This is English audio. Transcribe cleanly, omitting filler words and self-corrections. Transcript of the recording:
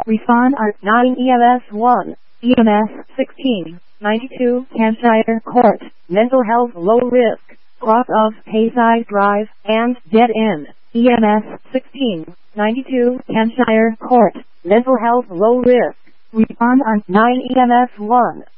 Refund Art 9 EMS 1, EMS 16, 92 Hampshire Court, Mental Health Low Risk, Cross of Hayside Drive, and Dead End, EMS 16, 92 Hampshire Court, Mental Health Low Risk. Refund Art 9 EMS 1.